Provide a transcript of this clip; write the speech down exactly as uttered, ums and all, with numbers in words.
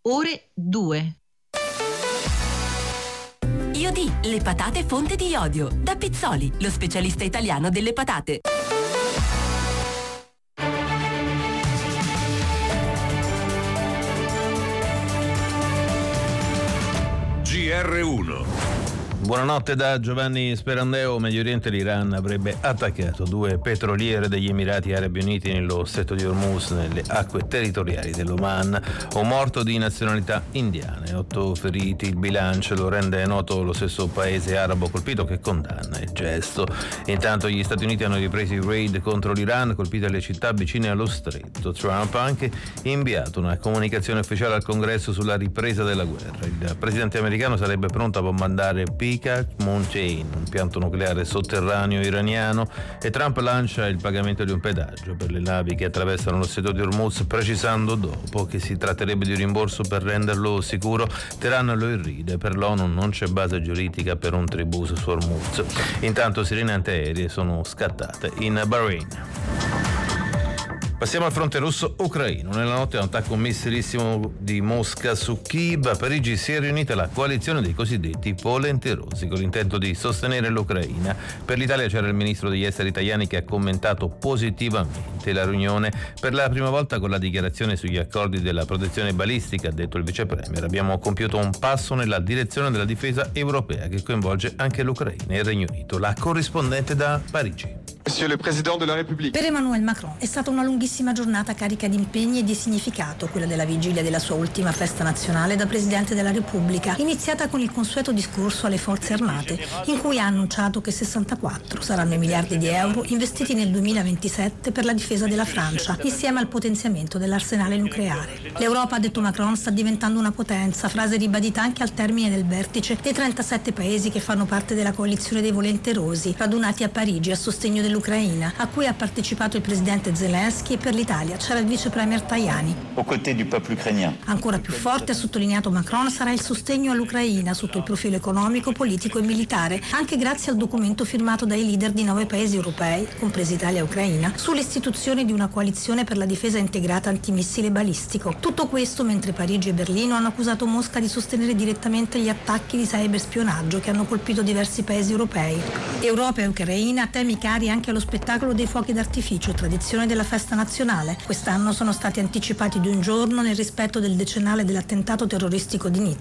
ore due. Iodi, le patate fonte di iodio. Da Pizzoli, lo specialista italiano delle patate. G R uno. Buonanotte da Giovanni Sperandeo. Medio Oriente, l'Iran avrebbe attaccato due petroliere degli Emirati Arabi Uniti nello stretto di Hormuz, nelle acque territoriali dell'Oman. Un morto di nazionalità indiana e otto feriti. Il bilancio lo rende noto lo stesso paese arabo colpito, che condanna il gesto. Intanto gli Stati Uniti hanno ripreso i raid contro l'Iran, colpite le città vicine allo stretto. Trump ha anche inviato una comunicazione ufficiale al Congresso sulla ripresa della guerra. Il presidente americano sarebbe pronto a bombardare Pekat Mountain, un pianto nucleare sotterraneo iraniano, e Trump lancia il pagamento di un pedaggio per le navi che attraversano lo stretto di Hormuz, precisando dopo che si tratterebbe di un rimborso per renderlo sicuro. Teheran lo irride, per l'ONU non c'è base giuridica per un tributo su Hormuz. Intanto sirene antiaeree sono scattate in Bahrain. Passiamo al fronte russo-ucraino. Nella notte un attacco missilissimo di Mosca su Kiev. A Parigi si è riunita la coalizione dei cosiddetti volenterosi con l'intento di sostenere l'Ucraina. Per l'Italia c'era il ministro degli esteri italiani che ha commentato positivamente la riunione. Per la prima volta, con la dichiarazione sugli accordi della protezione balistica, ha detto il vice premier, abbiamo compiuto un passo nella direzione della difesa europea che coinvolge anche l'Ucraina e il Regno Unito. La corrispondente da Parigi. Monsieur le Président de la République. Per Emmanuel Macron è stata una lunghissima giornata carica di impegni e di significato, quella della vigilia della sua ultima festa nazionale da Presidente della Repubblica, iniziata con il consueto discorso alle forze armate, in cui ha annunciato che sessantaquattro saranno i miliardi di euro investiti nel duemilaventisette per la difesa della Francia, insieme al potenziamento dell'arsenale nucleare. L'Europa, ha detto Macron, sta diventando una potenza, frase ribadita anche al termine del vertice dei trentasette paesi che fanno parte della coalizione dei volenterosi, radunati a Parigi a sostegno dell'Ucraina, a cui ha partecipato il presidente Zelensky, e per l'Italia c'era il vice premier Tajani. Aux côtés du peuple ukrainien. Ancora più forte, ha sottolineato Macron, sarà il sostegno all'Ucraina sotto il profilo economico, politico e militare, anche grazie al documento firmato dai leader di nove paesi europei, compresi Italia e Ucraina, sull'istituzione di una coalizione per la difesa integrata antimissile balistico. Tutto questo mentre Parigi e Berlino hanno accusato Mosca di sostenere direttamente gli attacchi di cyberspionaggio che hanno colpito diversi paesi europei. Europa e Ucraina, temi cari anche allo spettacolo dei fuochi d'artificio, tradizione della festa nazionale. Quest'anno sono stati anticipati di un giorno nel rispetto del decennale dell'attentato terroristico di Nizza.